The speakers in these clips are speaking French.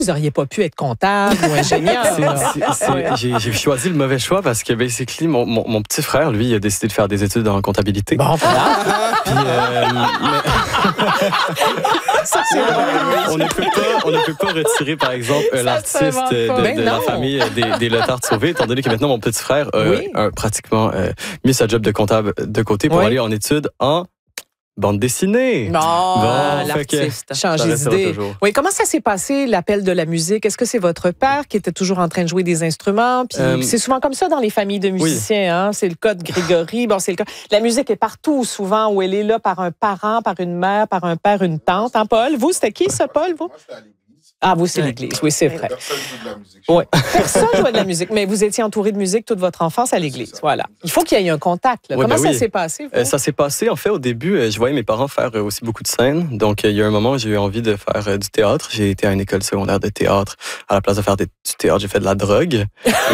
Vous n'auriez pas pu être comptable ou ingénieur. J'ai choisi le mauvais choix parce que, basically, mon petit frère, lui, il a décidé de faire des études en comptabilité. Bon, voilà. Puis, on ne peut pas retirer, par exemple, l'artiste de la famille des Letard Sauvé, étant donné que maintenant, mon petit frère a pratiquement mis sa job de comptable de côté pour aller en études en bande dessinée. L'artiste. Changer d'idée. Oui, comment ça s'est passé, l'appel de la musique? Est-ce que c'est votre père qui était toujours en train de jouer des instruments? Puis c'est souvent comme ça dans les familles de musiciens. Hein? C'est le cas de Grégory. Bon, c'est le cas. La musique est partout, souvent, où elle est là par un parent, par une mère, par un père, une tante. Hein, Paul? Vous, c'était qui, ça, Paul? Vous? Moi, j'étais à l'église. Ah, vous, c'est l'église. Oui, c'est vrai. Personne ne joue de la musique. Oui. Personne ne jouait de la musique, mais vous étiez entouré de musique toute votre enfance à l'église. Voilà. Il faut qu'il y ait un contact. Là. Comment ça s'est passé? Ça s'est passé, en fait, au début, je voyais mes parents faire aussi beaucoup de scènes. Donc, il y a un moment où j'ai eu envie de faire du théâtre. J'ai été à une école secondaire de théâtre. À la place de faire du théâtre, j'ai fait de la drogue.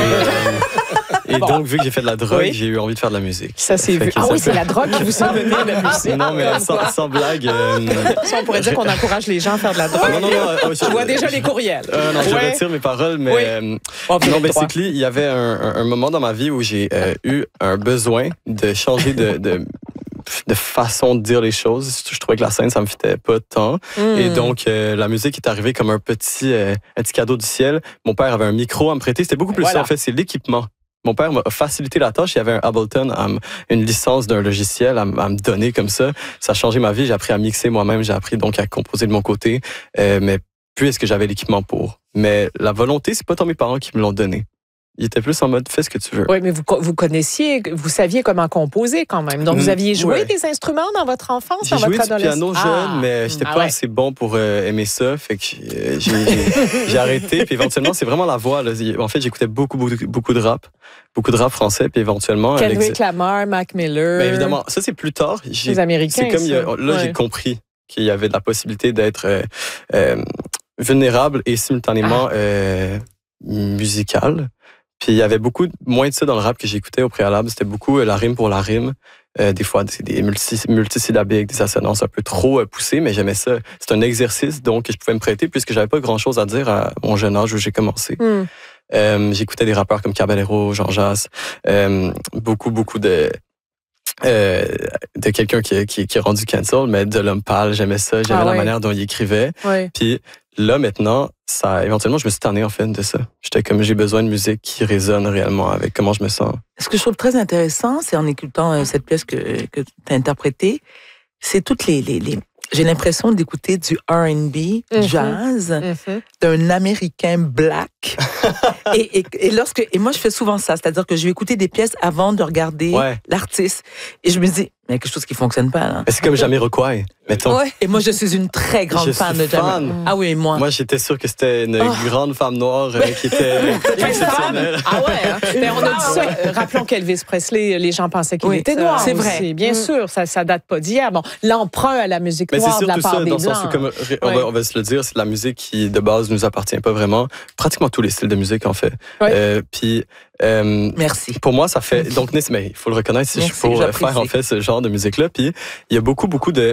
Et donc, vu que j'ai fait de la drogue, j'ai eu envie de faire de la musique. Ça s'est vu. Ah oui, c'est la drogue qui vous a donné la musique. Non, mais sans blague. Ça, on pourrait dire qu'on encourage les gens à faire de la drogue. Non, je vois déjà les courriels. Non, je retire mes paroles, mais non, basically, il y avait un moment dans ma vie où j'ai eu un besoin de changer de façon de dire les choses. Je trouvais que la scène, ça me fitait pas tant. Et donc, la musique est arrivée comme un petit cadeau du ciel. Mon père avait un micro à me prêter. C'était beaucoup plus ça. En fait, c'est l'équipement. Mon père m'a facilité la tâche. Il y avait un Ableton, une licence d'un logiciel à me donner comme ça. Ça a changé ma vie. J'ai appris à mixer moi-même. J'ai appris donc à composer de mon côté. Mais puisque j'avais l'équipement pour. Mais la volonté, c'est pas tant mes parents qui me l'ont donné. Il était plus en mode, fais ce que tu veux. Oui, mais vous connaissiez, vous saviez comment composer quand même. Donc, vous aviez joué des instruments dans votre enfance, dans votre adolescence? J'ai joué du piano jeune, mais j'étais pas assez bon pour aimer ça. Fait que j'ai arrêté. Puis éventuellement, c'est vraiment la voix. Là. En fait, j'écoutais beaucoup de rap. Beaucoup de rap français. Puis éventuellement... Kendrick Lamar, Mac Miller... Bien évidemment, ça, c'est plus tard. Les Américains, c'est comme j'ai compris qu'il y avait de la possibilité d'être vulnérable et simultanément musical. Puis il y avait beaucoup moins de ça dans le rap que j'écoutais au préalable. C'était beaucoup la rime pour la rime. Des fois, c'est des multisyllabiques, des assonances un peu trop poussées, mais j'aimais ça. C'est un exercice donc que je pouvais me prêter puisque j'avais pas grand-chose à dire à mon jeune âge où j'ai commencé. J'écoutais des rappeurs comme Caballero, Jean Jass, beaucoup de quelqu'un qui est rendu cancel, mais de l'homme pâle, j'aimais ça. J'aimais la manière dont il écrivait. Puis là, maintenant, éventuellement, je me suis tanné, en fait, de ça. J'étais comme, j'ai besoin de musique qui résonne réellement avec comment je me sens. Ce que je trouve très intéressant, c'est en écoutant cette pièce que tu as interprétée, c'est toutes les j'ai l'impression d'écouter du R&B, jazz, d'un Américain black. et moi, je fais souvent ça. C'est-à-dire que je vais écouter des pièces avant de regarder l'artiste. Et je me dis, il y a quelque chose qui ne fonctionne pas, là. C'est comme Jamiroquai, mettons. Et moi, je suis une très grande fan de Jamiroquai. Ah oui, moi. Moi, j'étais sûr que c'était une grande femme noire qui était exceptionnelle. Ah ouais, hein? On a dit ça. Rappelons qu'Elvis Presley, les gens pensaient qu'il était noir. C'est vrai. Bien sûr, ça date pas d'hier. Bon, l'emprunt à la musique noire de la part des Blancs. Comme, on va se le dire, c'est de la musique qui, de base, nous appartient pas vraiment. Pratiquement tous les styles de musique, en fait. Puis... merci. Pour moi, ça fait... Donc, mais il faut le reconnaître, si je peux faire, en fait, ce genre de musique-là. Puis, il y a beaucoup de...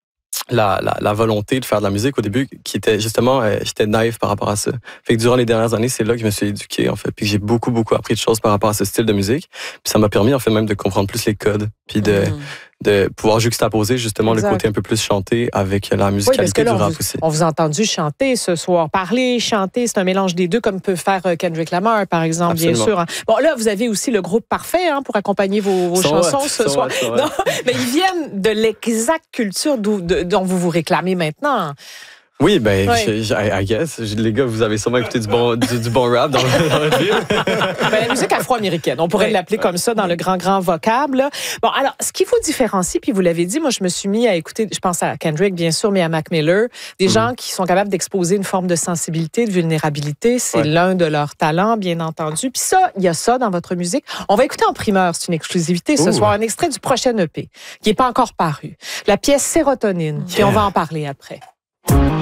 La volonté de faire de la musique au début qui était justement j'étais naïf par rapport à ça. Fait que durant les dernières années, c'est là que je me suis éduqué en fait, puis j'ai beaucoup appris de choses par rapport à ce style de musique. Puis ça m'a permis en fait même de comprendre plus les codes, puis de pouvoir juxtaposer justement le côté un peu plus chanté avec la musicalité du rap aussi. On vous a entendu chanter ce soir, parler, chanter, c'est un mélange des deux comme peut faire Kendrick Lamar par exemple. Absolument. Bien sûr. Bon là, vous avez aussi le groupe parfait pour accompagner vos chansons ce soir. Non, mais ils viennent de l'exacte culture dont vous réclamez maintenant. Oui, I guess. Les gars, vous avez sûrement écouté du bon rap dans votre vie. La musique afro-américaine, on pourrait l'appeler comme ça dans le grand vocable. Là. Bon, alors, ce qui vous différencie, puis vous l'avez dit, moi, je me suis mis à écouter, je pense à Kendrick, bien sûr, mais à Mac Miller, des gens qui sont capables d'exposer une forme de sensibilité, de vulnérabilité. C'est l'un de leurs talents, bien entendu. Puis ça, il y a ça dans votre musique. On va écouter en primeur, c'est une exclusivité ce soir, un extrait du prochain EP, qui n'est pas encore paru. La pièce Sérotonine, puis on va en parler après.